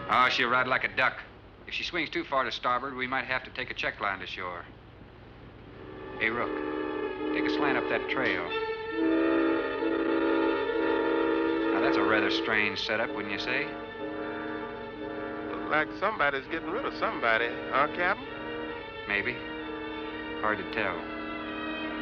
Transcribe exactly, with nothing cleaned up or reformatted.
Oh, she'll ride like a duck. If she swings too far to starboard, we might have to take a check line to shore. Hey, Rook, take a slant up that trail. Now, that's a rather strange setup, wouldn't you say? Looks like somebody's getting rid of somebody, huh, Captain? Maybe. Hard to tell.